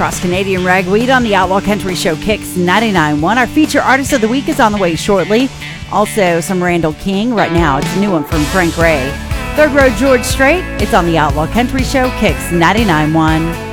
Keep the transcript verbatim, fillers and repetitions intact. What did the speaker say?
Cross Canadian Ragweed on the Outlaw Country Show Kicks ninety-nine point one. Our feature artist of the week is on the way shortly. Also, some Randall King. Right now, it's a new one from Frank Ray. Third Road George Strait. It's on the Outlaw Country Show Kicks ninety-nine point one.